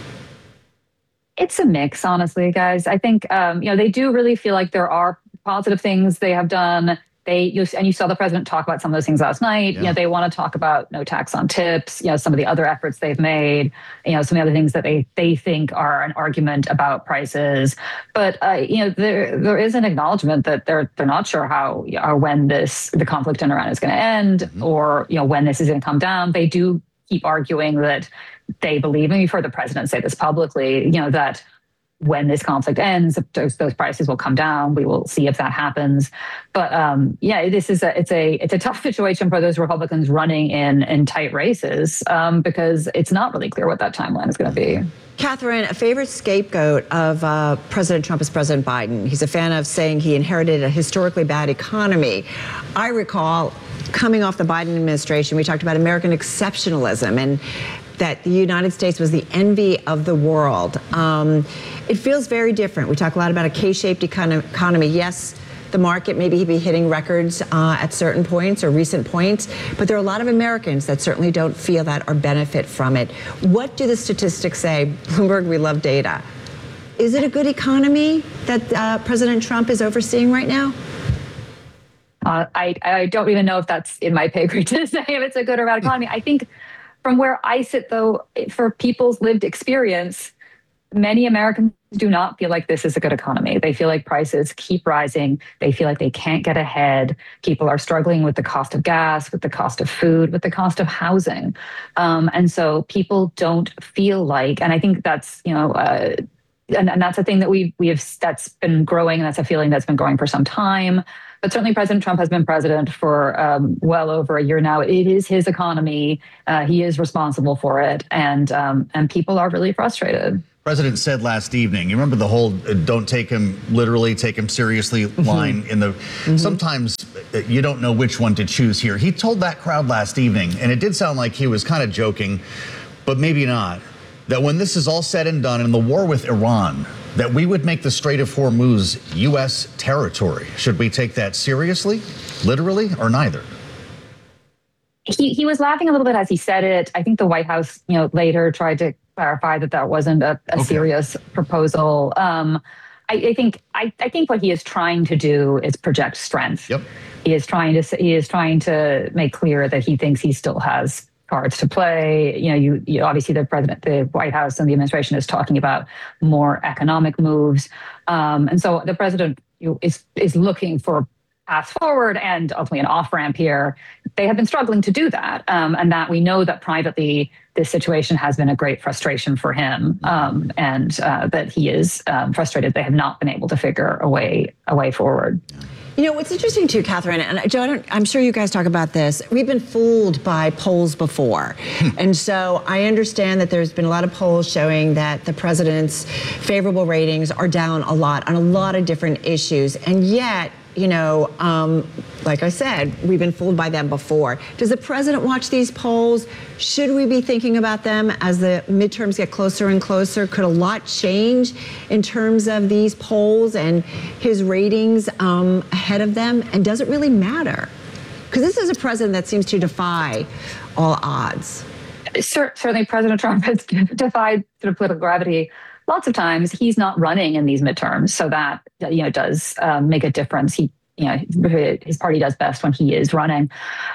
It's a mix, honestly, guys. I think, um, you know, they do really feel like there are positive things they have done. They you, and you saw the president talk about some of those things last night. Yeah. You know, they want to talk about no tax on tips. You know, some of the other efforts they've made. You know, some of the other things that they they think are an argument about prices. But uh, you know, there there is an acknowledgement that they're they're not sure how or when this the conflict in Iran is going to end, mm-hmm. or you know when this is going to come down. They do keep arguing that they believe, and you've heard the president say this publicly. You know that. when this conflict ends, those, those prices will come down. We will see if that happens. But um, yeah, this is a it's a it's a tough situation for those Republicans running in in tight races um, because it's not really clear what that timeline is going to be. Catherine, a favorite scapegoat of uh, President Trump is President Biden. He's a fan of saying he inherited a historically bad economy. I recall coming off the Biden administration, we talked about American exceptionalism and that the United States was the envy of the world. Um, it feels very different. We talk a lot about a K-shaped econ- economy. Yes, the market maybe be hitting records uh, at certain points or recent points, but there are a lot of Americans that certainly don't feel that or benefit from it. What do the statistics say? Bloomberg, we love data. Is it a good economy that uh, President Trump is overseeing right now? Uh, I, I don't even know if that's in my pay grade to say if it's a good or bad economy. I think from where I sit, though, for people's lived experience, many Americans do not feel like this is a good economy. They feel like prices keep rising. They feel like they can't get ahead. People are struggling with the cost of gas, with the cost of food, with the cost of housing. Um, and so people don't feel like, and I think that's, you know, uh, and, and that's a thing that we we have, that's been growing, and that's a feeling that's been growing for some time. But certainly President Trump has been president for um, well over a year now. It is his economy. Uh, he is responsible for it. And um, and people are really frustrated. President said last evening, you remember the whole uh, don't take him literally, take him seriously line in the, mm-hmm. sometimes uh, you don't know which one to choose here. He told that crowd last evening, and it did sound like he was kind of joking, but maybe not, that when this is all said and done in the war with Iran, that we would make the Strait of Hormuz U S territory. Should we take that seriously, literally, or neither? He he was laughing a little bit as he said it. I think the White House, you know, later tried to clarify that that wasn't a, a okay. serious proposal. Um, I, I think I, I think what he is trying to do is project strength. Yep. He is trying to he is trying to make clear that he thinks he still has cards to play. You know, you, you obviously the president, the White House, and the administration is talking about more economic moves, um, and so the president you know, is is looking for paths forward and ultimately an off ramp here. They have been struggling to do that, um, and that we know that privately this situation has been a great frustration for him, um, and uh, that he is um, frustrated they have not been able to figure a way a way forward. You know, what's interesting too, Catherine, and Joe, I don't, I'm sure you guys talk about this, we've been fooled by polls before. And so I understand that there's been a lot of polls showing that the president's favorable ratings are down a lot on a lot of different issues. And yet, you know, um, like I said, we've been fooled by them before. Does the president watch these polls? Should we be thinking about them as the midterms get closer and closer? Could a lot change in terms of these polls and his ratings um, ahead of them? And does it really matter? Because this is a president that seems to defy all odds. Certainly, President Trump has defied sort of political gravity lots of times. He's not running in these midterms, so that you know does um, make a difference. He, you know, his party does best when he is running.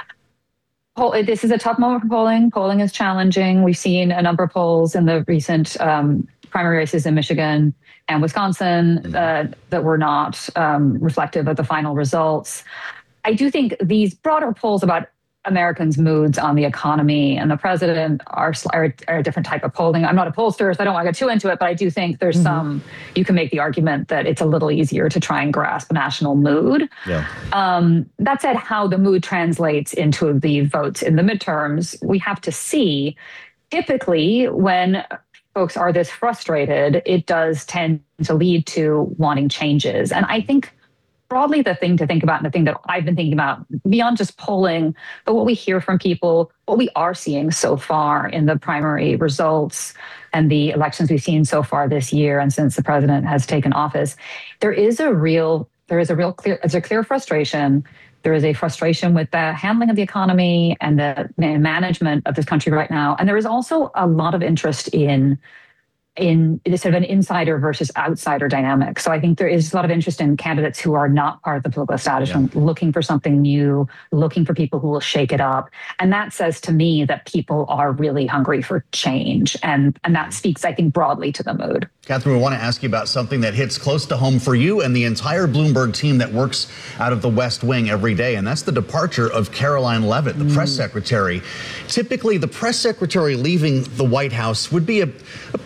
Poll, this is a tough moment for polling. Polling is challenging. We've seen a number of polls in the recent um, primary races in Michigan and Wisconsin uh, that were not um, reflective of the final results. I do think these broader polls about Americans' moods on the economy and the president are, are, are a different type of polling. I'm not a pollster, so I don't want to get too into it, but I do think there's mm-hmm. some, you can make the argument that it's a little easier to try and grasp national mood. Yeah. Um, that said, how the mood translates into the votes in the midterms, we have to see. Typically, when folks are this frustrated, it does tend to lead to wanting changes. And I think broadly, the thing to think about, and the thing that I've been thinking about beyond just polling, but what we hear from people, what we are seeing so far in the primary results and the elections we've seen so far this year and since the president has taken office, there is a real, there is a real clear, it's a clear frustration. There is a frustration with the handling of the economy and the management of this country right now. And there is also a lot of interest in in this sort of an insider versus outsider dynamic. So I think there is a lot of interest in candidates who are not part of the political establishment, yeah. looking for something new, looking for people who will shake it up. And that says to me that people are really hungry for change. And, and that speaks, I think, broadly to the mood. Catherine, we want to ask you about something that hits close to home for you and the entire Bloomberg team that works out of the West Wing every day, and that's the departure of Karoline Leavitt, the mm. press secretary. Typically, the press secretary leaving the White House would be a, a pretty big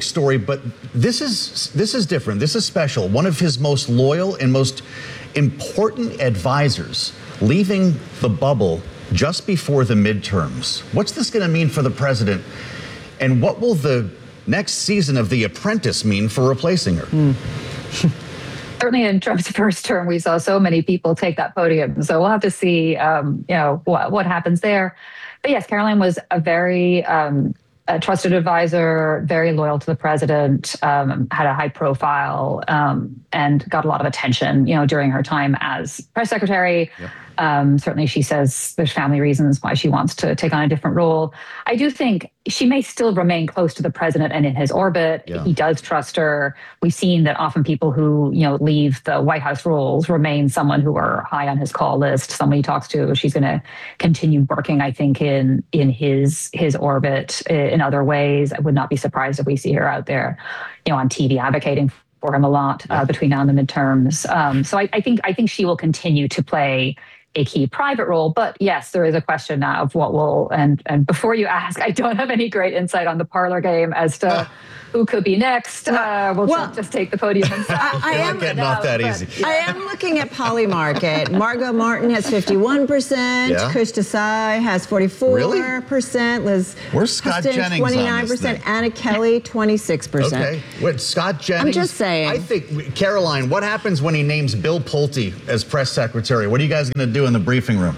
big story, but this is this is different. This is special. One of his most loyal and most important advisors leaving the bubble just before the midterms. What's this going to mean for the president? And what will the next season of The Apprentice mean for replacing her? Mm. Certainly in Trump's first term, we saw so many people take that podium. So we'll have to see, um, you know, what, what happens there. But yes, Caroline was a very um, a trusted advisor, very loyal to the president, um, had a high profile, um, and got a lot of attention, you know, during her time as press secretary. Yep. Um, certainly she says there's family reasons why she wants to take on a different role. I do think she may still remain close to the president and in his orbit. Yeah. He does trust her. We've seen that often people who, you know, leave the White House roles remain someone who are high on his call list, someone he talks to. She's going to continue working, I think, in in his his orbit in other ways. I would not be surprised if we see her out there, you know, on T V advocating for him a lot uh, between now and the midterms. Um, so I, I think I think she will continue to play a key private role. But yes, there is a question now of what will, and and before you ask, I don't have any great insight on the parlor game as to uh, who could be next. Uh, will well, just take the podium himself? I, I am getting off that easy. Yeah. I am looking at Polymarket. Margot Martin has fifty-one percent. Yeah. Krish Desai has forty-four percent. Really? Liz Where's Scott Huston, Jennings twenty-nine percent. On this Anna Kelly, twenty-six percent. Okay. Wait, Scott Jennings? I'm just saying. I think, Caroline, what happens when he names Bill Pulte as press secretary? What are you guys going to do in the briefing room?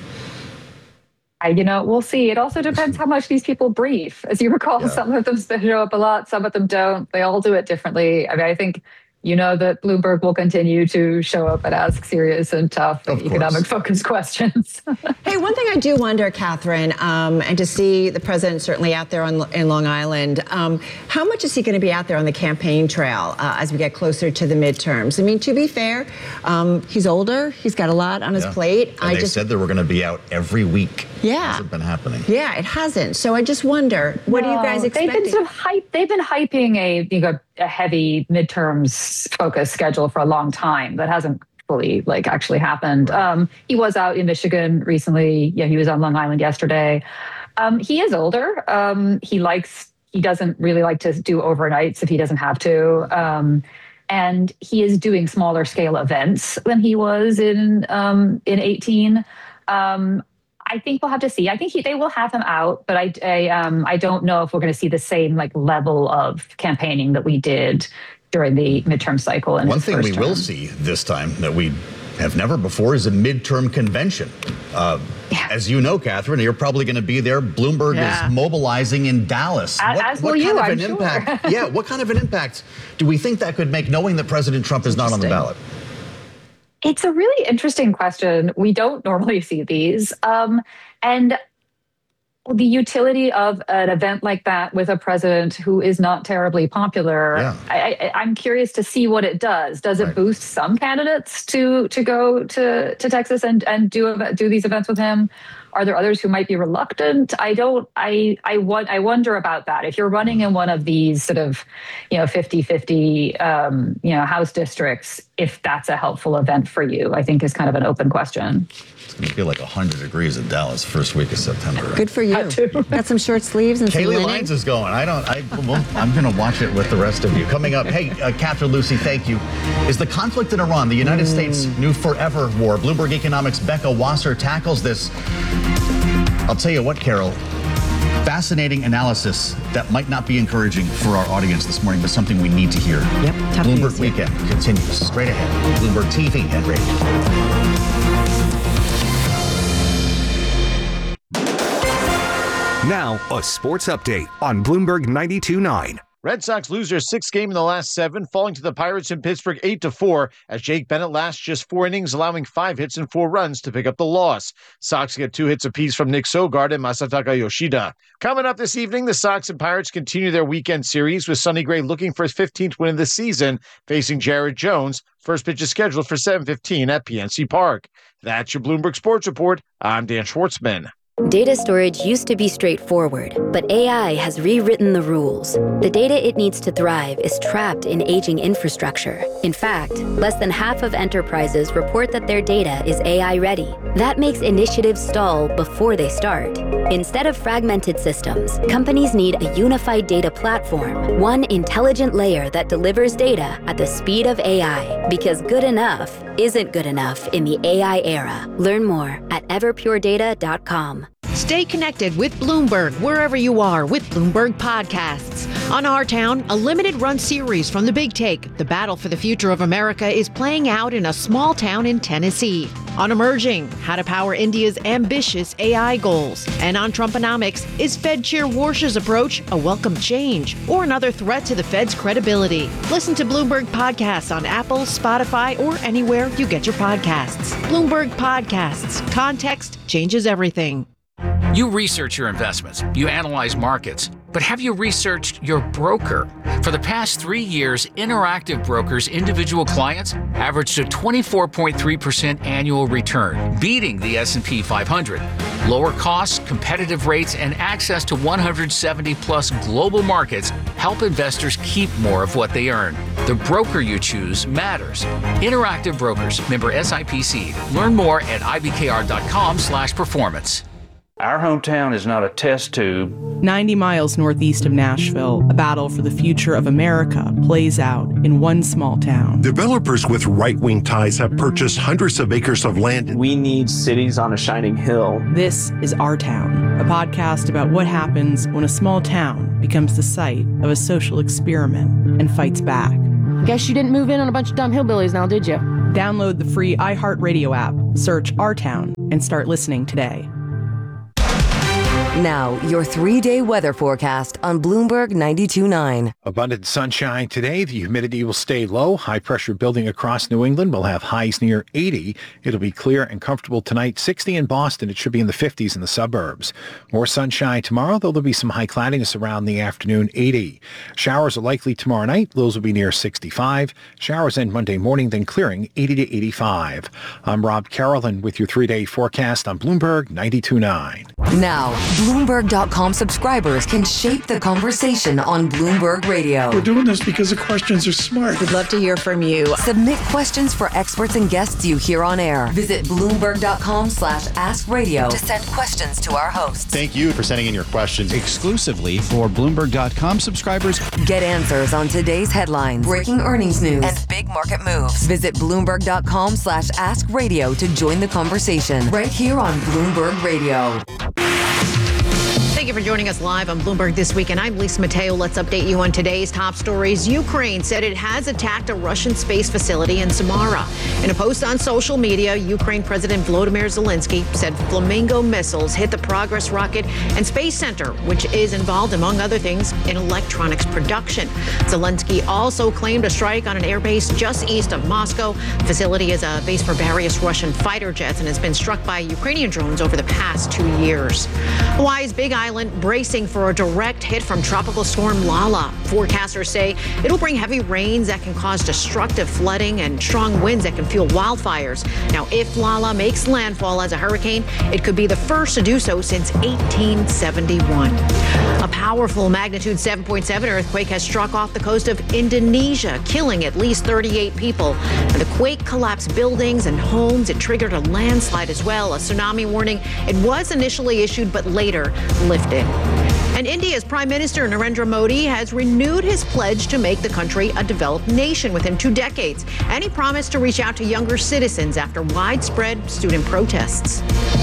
I, you know, we'll see. It also depends how much these people brief. As you recall, yeah. some of them show up a lot, some of them don't. They all do it differently. I mean, I think you know that Bloomberg will continue to show up and ask serious and tough economic-focused questions. Hey, one thing I do wonder, Catherine, um, and to see the president certainly out there on, in Long Island, um, how much is he going to be out there on the campaign trail uh, as we get closer to the midterms? I mean, to be fair, um, he's older. He's got a lot on his yeah. plate. And I they just said they were going to be out every week. Yeah. It hasn't been happening. Yeah, it hasn't. So I just wonder, what no, are you guys expecting? They've been sort of hype. They've been hyping a you know a heavy midterms focused schedule for a long time. That hasn't fully like actually happened. Right. Um, he was out in Michigan recently. Yeah, he was on Long Island yesterday. Um, he is older. Um, he likes. He doesn't really like to do overnights if he doesn't have to. Um, and he is doing smaller scale events than he was in um, in eighteen. Um, I think we'll have to see. I think he, they will have him out, but I, I, um, I don't know if we're going to see the same like level of campaigning that we did during the midterm cycle. One thing we term. will see this time that we have never before is a midterm convention. Uh, yeah. As you know, Catherine, you're probably going to be there. Bloomberg yeah. is mobilizing in Dallas. As, what as what will kind you, of I'm an sure. impact? Yeah, what kind of an impact do we think that could make, knowing that President Trump is not on the ballot? It's a really interesting question. We don't normally see these. Um, and the utility of an event like that with a president who is not terribly popular, yeah. I, I, I'm curious to see what it does. Does it right. boost some candidates to to go to, to Texas and, and do do these events with him? Are there others who might be reluctant? I don't, I, I, want, I wonder about that. If you're running in one of these sort of, you know, fifty-fifty, um, you know, House districts, if that's a helpful event for you, I think is kind of an open question. It's going to feel like one hundred degrees in Dallas first week of September. Right? Good for you. Got some short sleeves and Kaylee some linen. Lines is going. I don't, I, well, I'm going to watch it with the rest of you. Coming up, hey, uh, Catherine, Lucy, thank you. Is the conflict in Iran the United mm. States' new forever war? Bloomberg Economics' Becca Wasser tackles this. I'll tell you what, Carol, fascinating analysis that might not be encouraging for our audience this morning, but something we need to hear. Yep, tough Bloomberg news, Weekend yeah. continues straight ahead. Bloomberg T V and radio. Now, a sports update on Bloomberg ninety-two point nine. Red Sox lose their sixth game in the last seven, falling to the Pirates in Pittsburgh eight to four, as Jake Bennett lasts just four innings, allowing five hits and four runs to pick up the loss. Sox get two hits apiece from Nick Sogard and Masataka Yoshida. Coming up this evening, the Sox and Pirates continue their weekend series, with Sonny Gray looking for his fifteenth win of the season, facing Jared Jones. First pitch is scheduled for seven fifteen at P N C Park. That's your Bloomberg Sports Report. I'm Dan Schwartzman. Data storage used to be straightforward, but A I has rewritten the rules. The data it needs to thrive is trapped in aging infrastructure. In fact, less than half of enterprises report that their data is A I ready. That makes initiatives stall before they start. Instead of fragmented systems, companies need a unified data platform, one intelligent layer that delivers data at the speed of A I, because good enough isn't good enough in the A I era. Learn more at everpure data dot com. Stay connected with Bloomberg wherever you are with Bloomberg Podcasts. On Our Town, a limited run series from The Big Take, the battle for the future of America is playing out in a small town in Tennessee. On Emerging, how to power India's ambitious A I goals. And on Trumponomics, is Fed Chair Warsh's approach a welcome change or another threat to the Fed's credibility? Listen to Bloomberg Podcasts on Apple, Spotify, or anywhere you get your podcasts. Bloomberg Podcasts. Context changes everything. You research your investments, you analyze markets, but have you researched your broker? For the past three years, Interactive Brokers' individual clients averaged a twenty-four point three percent annual return, beating the S and P five hundred. Lower costs, competitive rates, and access to one hundred seventy plus global markets help investors keep more of what they earn. The broker you choose matters. Interactive Brokers, member S I P C. Learn more at I B K R dot com slash performance. Our hometown is not a test tube. ninety miles northeast of Nashville, a battle for the future of America plays out in one small town. Developers with right-wing ties have purchased hundreds of acres of land. We need cities on a shining hill. This is Our Town, a podcast about what happens when a small town becomes the site of a social experiment and fights back. Guess you didn't move in on a bunch of dumb hillbillies now, did you? Download the free iHeartRadio app, search Our Town, and start listening today. Now, your three-day weather forecast on Bloomberg ninety-two point nine. Abundant sunshine today. The humidity will stay low. High pressure building across New England will have highs near eighty. It'll be clear and comfortable tonight. sixty in Boston. It should be in the fifties in the suburbs. More sunshine tomorrow, though there'll be some high cloudiness around the afternoon, eighty. Showers are likely tomorrow night. Lows will be near sixty-five. Showers end Monday morning, then clearing eighty to eighty-five. I'm Rob Carolyn with your three-day forecast on Bloomberg ninety-two point nine. Now, Bloomberg dot com subscribers can shape the conversation on Bloomberg Radio. We're doing this because the questions are smart. We'd love to hear from you. Submit questions for experts and guests you hear on air. Visit Bloomberg dot com slash ask radio to send questions to our hosts. Thank you for sending in your questions. Exclusively for Bloomberg dot com subscribers. Get answers on today's headlines, breaking earnings news, and big market moves. Visit Bloomberg dot com slash ask radio to join the conversation right here on Bloomberg Radio. Thank you for joining us live on Bloomberg This Week, and I'm Lisa Mateo. Let's update you on today's top stories. Ukraine said it has attacked a Russian space facility in Samara. In a post on social media, Ukraine President Volodymyr Zelensky said Flamingo missiles hit the Progress rocket and space center, which is involved, among other things, in electronics production. Zelensky also claimed a strike on an airbase just east of Moscow. The facility is a base for various Russian fighter jets and has been struck by Ukrainian drones over the past two years. Hawaii's Big Island bracing for a direct hit from tropical storm Lala. Forecasters say it'll bring heavy rains that can cause destructive flooding and strong winds that can fuel wildfires. Now, if Lala makes landfall as a hurricane, it could be the first to do so since eighteen seventy-one. A powerful magnitude seven point seven earthquake has struck off the coast of Indonesia, killing at least thirty-eight people. And the quake collapsed buildings and homes. It triggered a landslide as well. A tsunami warning. It was initially issued, but later lifted. And India's Prime Minister Narendra Modi has renewed his pledge to make the country a developed nation within two decades. And he promised to reach out to younger citizens after widespread student protests.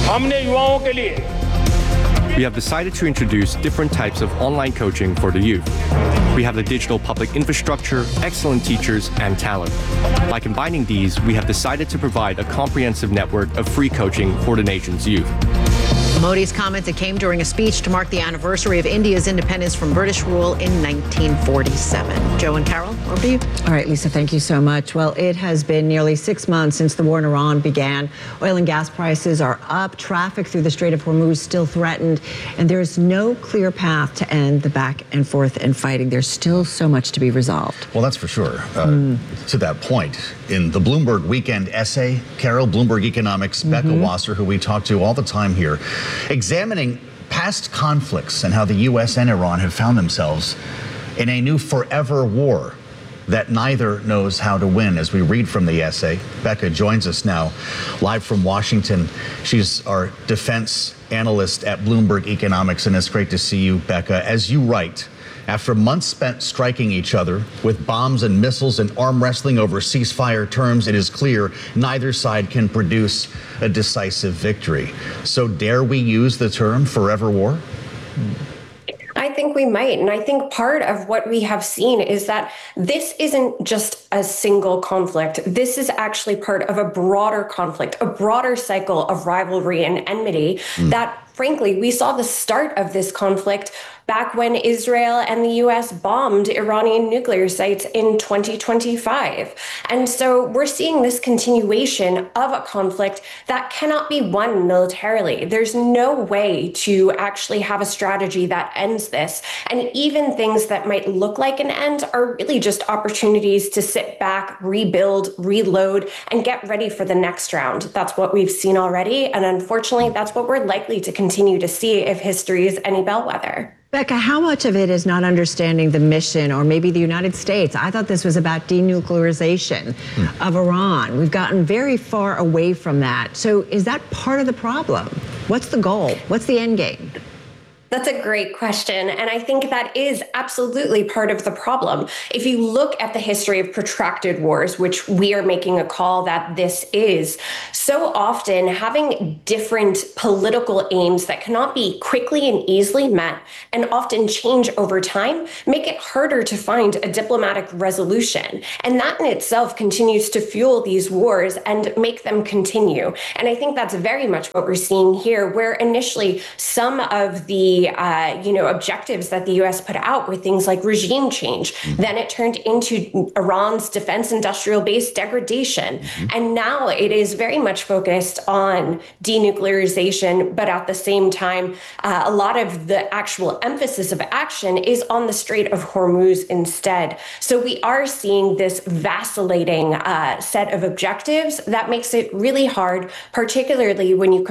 We have decided to introduce different types of online coaching for the youth. We have the digital public infrastructure, excellent teachers, and talent. By combining these, we have decided to provide a comprehensive network of free coaching for the nation's youth. Modi's comments that came during a speech to mark the anniversary of India's independence from British rule in nineteen forty-seven. Joe and Carol, over to you. All right, Lisa, thank you so much. Well, it has been nearly six months since the war in Iran began. Oil and gas prices are up. Traffic through the Strait of Hormuz still threatened. And there's no clear path to end the back and forth and fighting. There's still so much to be resolved. Well, that's for sure. Uh, Mm. To that point, in the Bloomberg Weekend essay, Carol, Bloomberg Economics, Becca Mhm. Wasser, who we talk to all the time here, examining past conflicts and how the U S and Iran have found themselves in a new forever war that neither knows how to win, as we read from the essay. Becca joins us now live from Washington. She's our defense analyst at Bloomberg Economics, and it's great to see you, Becca. As you write, after months spent striking each other with bombs and missiles and arm wrestling over ceasefire terms, it is clear neither side can produce a decisive victory. So dare we use the term forever war? I think we might. And I think part of what we have seen is that this isn't just a single conflict. This is actually part of a broader conflict, a broader cycle of rivalry and enmity mm. that, frankly, we saw the start of this conflict back when Israel and the U S bombed Iranian nuclear sites in twenty twenty-five. And so we're seeing this continuation of a conflict that cannot be won militarily. There's no way to actually have a strategy that ends this. And even things that might look like an end are really just opportunities to sit back, rebuild, reload, and get ready for the next round. That's what we've seen already. And unfortunately, that's what we're likely to continue to see if history is any bellwether. Becca, how much of it is not understanding the mission, or maybe the United States? I thought this was about denuclearization mm. of Iran. We've gotten very far away from that. So is that part of the problem? What's the goal? What's the end game? That's a great question. And I think that is absolutely part of the problem. If you look at the history of protracted wars, which we are making a call that this is, so often having different political aims that cannot be quickly and easily met and often change over time make it harder to find a diplomatic resolution. And that in itself continues to fuel these wars and make them continue. And I think that's very much what we're seeing here, where initially some of the Uh, you know, objectives that the U S put out were things like regime change. Mm-hmm. Then it turned into Iran's defense industrial base degradation. Mm-hmm. And now it is very much focused on denuclearization, but at the same time, uh, a lot of the actual emphasis of action is on the Strait of Hormuz instead. So we are seeing this vacillating uh, set of objectives that makes it really hard, particularly when you